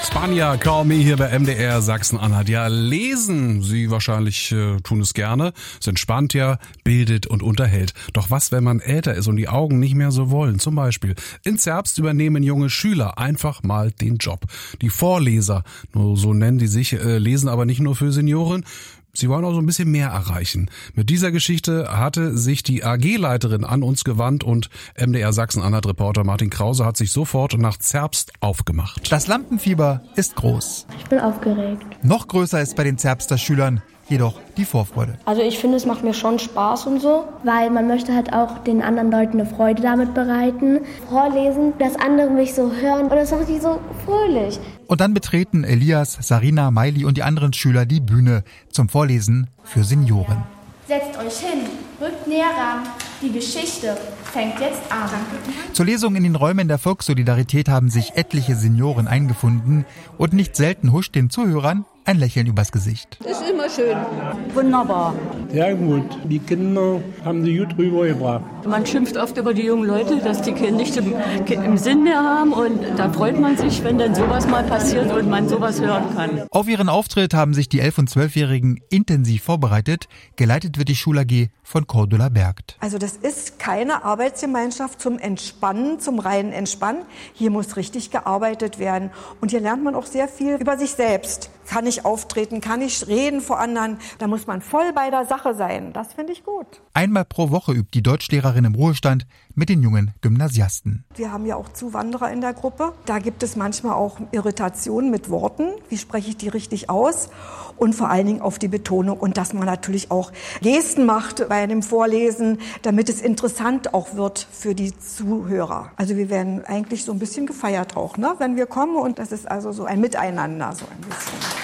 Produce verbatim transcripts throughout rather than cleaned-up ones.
Spanja, Call Me hier bei M D R Sachsen-Anhalt. Ja, lesen Sie wahrscheinlich äh, tun es gerne. Es entspannt ja, bildet und unterhält. Doch was, wenn man älter ist und die Augen nicht mehr so wollen? Zum Beispiel in Zerbst übernehmen junge Schüler einfach mal den Job. Die Vorleser, nur so nennen die sich, äh, lesen aber nicht nur für Senioren. Sie wollen auch so ein bisschen mehr erreichen. Mit dieser Geschichte hatte sich die A G-Leiterin an uns gewandt und M D R Sachsen-Anhalt-Reporter Martin Krause hat sich sofort nach Zerbst aufgemacht. Das Lampenfieber ist groß. Ich bin aufgeregt. Noch größer ist bei den Zerbster Schülern jedoch die Vorfreude. Also ich finde, es macht mir schon Spaß und so, weil man möchte halt auch den anderen Leuten eine Freude damit bereiten. Vorlesen, dass andere mich so hören und das ist richtig so fröhlich. Und dann betreten Elias, Sarina, Maili und die anderen Schüler die Bühne zum Vorlesen für Senioren. Setzt euch hin, rückt näher ran. Die Geschichte fängt jetzt an. Zur Lesung in den Räumen der Volkssolidarität haben sich etliche Senioren eingefunden und nicht selten huscht den Zuhörern ein Lächeln übers Gesicht. Ist immer schön. Wunderbar. Sehr gut. Die Kinder haben sie gut rübergebracht. Man schimpft oft über die jungen Leute, dass die Kinder nicht im, im Sinn mehr haben. Und da freut man sich, wenn dann sowas mal passiert und man sowas hören kann. Auf ihren Auftritt haben sich die elf- und zwölfjährigen intensiv vorbereitet. Geleitet wird die Schul-A G von Cordula Bergt. Also das ist keine Arbeitsgemeinschaft zum Entspannen, zum reinen Entspannen. Hier muss richtig gearbeitet werden. Und hier lernt man auch sehr viel über sich selbst. Kann ich auftreten, kann ich reden vor anderen? Da muss man voll bei der Sache sein. Das finde ich gut. Einmal pro Woche übt die Deutschlehrerin im Ruhestand mit den jungen Gymnasiasten. Wir haben ja auch Zuwanderer in der Gruppe. Da gibt es manchmal auch Irritationen mit Worten. Wie spreche ich die richtig aus? Und vor allen Dingen auf die Betonung und dass man natürlich auch Gesten macht bei einem Vorlesen, damit es interessant auch wird für die Zuhörer. Also wir werden eigentlich so ein bisschen gefeiert auch, ne, wenn wir kommen. Und das ist also so ein Miteinander, so ein bisschen.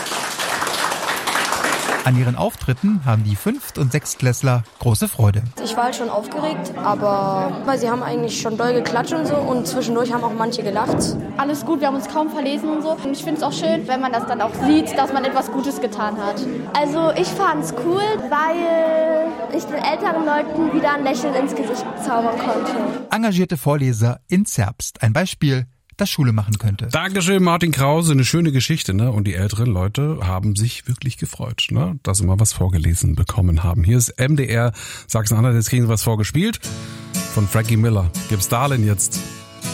An ihren Auftritten haben die Fünft- und Sechstklässler große Freude. Ich war halt schon aufgeregt, aber weil sie haben eigentlich schon doll geklatscht und so und zwischendurch haben auch manche gelacht. Alles gut, wir haben uns kaum verlesen und so. Und ich finde es auch schön, wenn man das dann auch sieht, dass man etwas Gutes getan hat. Also ich fand's cool, weil ich den älteren Leuten wieder ein Lächeln ins Gesicht zaubern konnte. Engagierte Vorleser in Zerbst. Ein Beispiel, das Schule machen könnte. Dankeschön, Martin Krause. Eine schöne Geschichte, ne? Und die älteren Leute haben sich wirklich gefreut, ne? Dass sie mal was vorgelesen bekommen haben. Hier ist M D R Sachsen-Anhalt. Jetzt kriegen sie was vorgespielt. Von Frankie Miller. Gibt's Darlin jetzt.